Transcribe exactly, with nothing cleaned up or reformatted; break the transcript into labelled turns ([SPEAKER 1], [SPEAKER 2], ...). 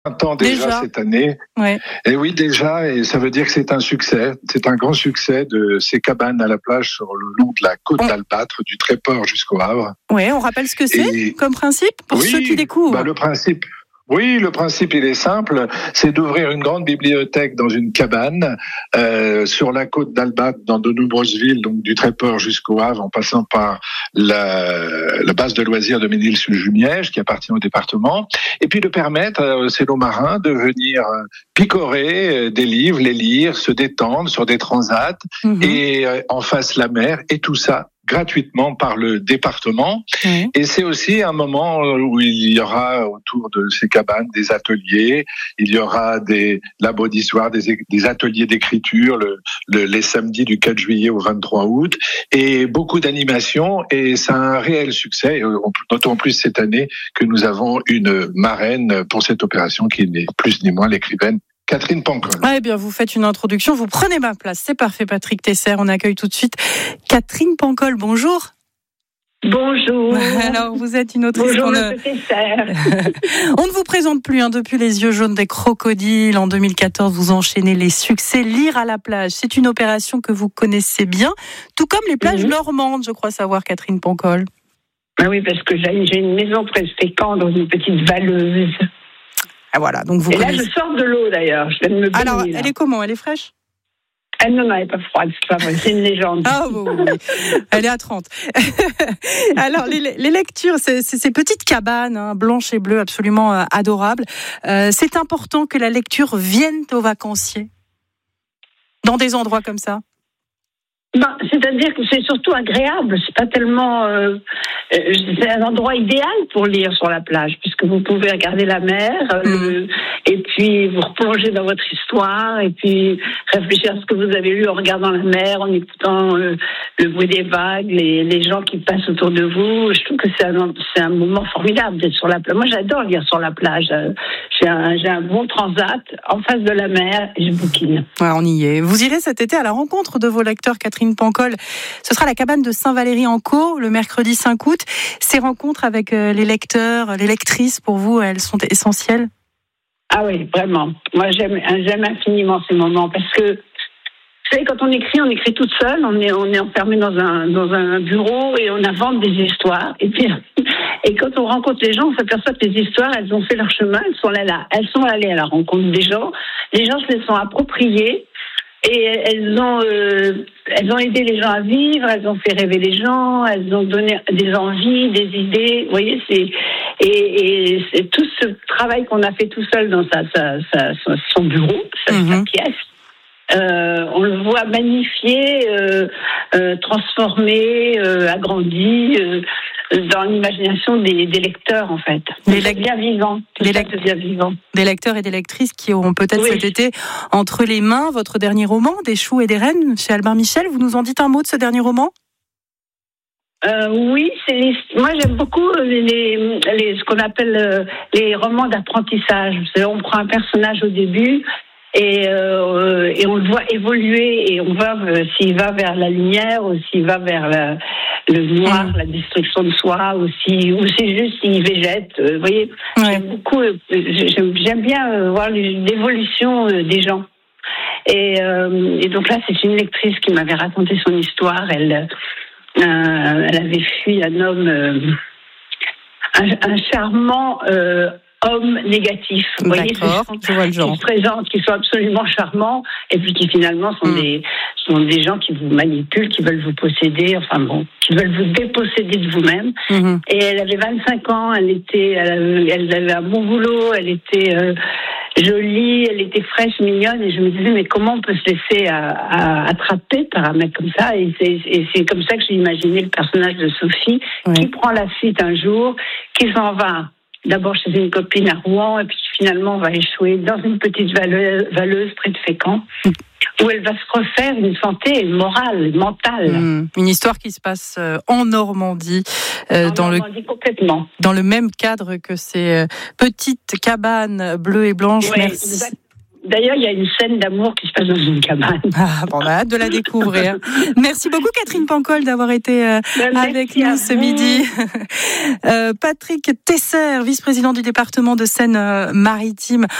[SPEAKER 1] vingt ans déjà, déjà cette année.
[SPEAKER 2] Ouais.
[SPEAKER 1] Et oui, déjà, et ça veut dire que c'est un succès. C'est un grand succès de ces cabanes à la plage sur le long de la côte on... d'Albâtre, du Tréport jusqu'au Havre.
[SPEAKER 2] Oui, on rappelle ce que c'est et... comme principe pour
[SPEAKER 1] oui,
[SPEAKER 2] ceux qui découvrent.
[SPEAKER 1] Bah, le principe. Oui, le principe, il est simple, c'est d'ouvrir une grande bibliothèque dans une cabane euh, sur la côte d'Albâtre, dans de nombreuses villes, donc du Tréport jusqu'au Havre, en passant par la, la base de loisirs de Ménil-sur-Jumièges, qui appartient au département, et puis de permettre à ces lots marins de venir picorer des livres, les lire, se détendre sur des transats, mmh. et euh, en face la mer, et tout ça gratuitement par le département. Mmh. Et c'est aussi un moment où il y aura autour de ces cabanes des ateliers, il y aura des labos d'histoire, des, des ateliers d'écriture le, le, les samedis du quatre juillet au vingt-trois août, et beaucoup d'animations, et c'est un réel succès, d'autant plus cette année que nous avons une marraine pour cette opération qui n'est plus ni moins l'écrivaine Catherine Pancol.
[SPEAKER 2] Ah, eh bien, vous faites une introduction, vous prenez ma place. C'est parfait, Patrick Tesser. On accueille tout de suite Catherine Pancol. Bonjour.
[SPEAKER 3] Bonjour.
[SPEAKER 2] Alors, vous êtes une autrice.
[SPEAKER 3] Bonjour,
[SPEAKER 2] qu'on
[SPEAKER 3] monsieur Tesser.
[SPEAKER 2] On ne vous présente plus, hein, depuis Les yeux jaunes des crocodiles. En deux mille quatorze, vous enchaînez les succès. Lire à la plage, c'est une opération que vous connaissez bien, tout comme les plages mmh. normandes, je crois savoir, Catherine Pancol.
[SPEAKER 3] Ah oui, parce que j'ai, j'ai une maison très fréquente dans une petite valleuse.
[SPEAKER 2] Ah, voilà, donc vous
[SPEAKER 3] Et
[SPEAKER 2] connaissez...
[SPEAKER 3] là, je sors de l'eau, d'ailleurs. Je viens de me baigner.
[SPEAKER 2] Alors,
[SPEAKER 3] là.
[SPEAKER 2] elle est comment ? Elle est fraîche ?
[SPEAKER 3] Ah non, non, elle n'est pas froide, c'est pas vrai, c'est une légende.
[SPEAKER 2] Ah oh, oui, elle est à trente. Alors, les, les lectures, c'est, c'est ces petites cabanes, hein, blanches et bleues, absolument euh, adorables. Euh, c'est important que la lecture vienne aux vacanciers, dans des endroits comme ça.
[SPEAKER 3] Ben, c'est-à-dire que c'est surtout agréable, c'est pas tellement... Euh, c'est un endroit idéal pour lire sur la plage, puisque vous pouvez regarder la mer, mmh. euh, et puis vous replonger dans votre histoire, et puis réfléchir à ce que vous avez lu en regardant la mer, en écoutant euh, le bruit des vagues, les, les gens qui passent autour de vous. Je trouve que c'est un, c'est un moment formidable d'être sur la plage. Moi, j'adore lire sur la plage. J'ai un, j'ai un bon transat en face de la mer, et je bouquine.
[SPEAKER 2] Ouais, on y est. Vous irez cet été à la rencontre de vos lecteurs, Catherine Pancol. Ce sera la cabane de Saint-Valery-en-Caux, le mercredi cinq août. Ces rencontres avec les lecteurs, les lectrices, pour vous, elles sont essentielles ?
[SPEAKER 3] Ah oui, vraiment. Moi, j'aime, j'aime infiniment ces moments parce que, vous savez, quand on écrit, on écrit toute seule, on est, on est enfermé dans un, dans un bureau et on invente des histoires. Et puis, et quand on rencontre les gens, on s'aperçoit que les histoires, elles ont fait leur chemin, elles sont allées, là, elles sont allées à la rencontre des gens. Les gens se les sont appropriées. Et elles ont, euh, elles ont aidé les gens à vivre, elles ont fait rêver les gens, elles ont donné des envies, des idées. Vous voyez, c'est et, et c'est tout ce travail qu'on a fait tout seul dans sa, sa, sa, son bureau, sa, mm-hmm. sa pièce. Euh, on le voit magnifié, euh, euh, transformé, euh, agrandi euh, dans l'imagination des, des lecteurs, en fait.
[SPEAKER 2] Les
[SPEAKER 3] lecteurs bien vivants.
[SPEAKER 2] Les lec-
[SPEAKER 3] vivant.
[SPEAKER 2] Des lecteurs et des lectrices qui auront peut-être oui. cet été entre les mains votre dernier roman, Des choux et des rennes, chez Albin Michel. Vous nous en dites un mot de ce dernier roman ?
[SPEAKER 3] Euh, oui, c'est les, moi j'aime beaucoup les, les, les, ce qu'on appelle euh, les romans d'apprentissage. On prend un personnage au début et, euh, et on le voit évoluer et on voit euh, s'il va vers la lumière ou s'il va vers la, le noir, mmh. la destruction de soi, ou, si, ou c'est juste s'il végète. Vous euh, voyez, ouais. j'aime beaucoup, euh, j'aime, j'aime bien euh, voir l'évolution euh, des gens. Et, euh, et donc là, c'est une lectrice qui m'avait raconté son histoire. Elle Euh, elle avait fui un homme, euh, un, un charmant euh, homme négatif. Vous voyez,
[SPEAKER 2] je vois le genre.
[SPEAKER 3] Qui se présentent, qui sont absolument charmants, et puis qui finalement sont, mmh. des, sont des gens qui vous manipulent, qui veulent vous posséder, enfin bon, qui veulent vous déposséder de vous-même. Mmh. Et elle avait vingt-cinq ans, elle était, elle avait, elle avait un bon boulot, elle était euh, jolie, elle était fraîche, mignonne, et je me disais, mais comment on peut se laisser à, à, attraper par un mec comme ça? Et c'est, et c'est comme ça que j'ai imaginé le personnage de Sophie, oui. qui prend la fuite un jour, qui s'en va d'abord chez une copine à Rouen, et puis finalement on va échouer dans une petite valeuse, valeuse près de Fécamp, où elle va se refaire une santé morale, mentale.
[SPEAKER 2] Mmh, une histoire qui se passe euh, en Normandie, euh,
[SPEAKER 3] en
[SPEAKER 2] dans,
[SPEAKER 3] Normandie
[SPEAKER 2] le,
[SPEAKER 3] complètement.
[SPEAKER 2] dans le même cadre que ces euh, petites cabanes bleues et blanches.
[SPEAKER 3] Ouais,
[SPEAKER 2] Merci.
[SPEAKER 3] Exact. D'ailleurs, il y a une scène d'amour qui se passe dans une cabane.
[SPEAKER 2] Ah, bon, on a hâte de la découvrir. Merci beaucoup, Catherine Pancol, d'avoir été euh,
[SPEAKER 3] Ben,
[SPEAKER 2] avec nous ce midi. Euh, Patrick Tesser, vice-président du département de Seine-Maritime.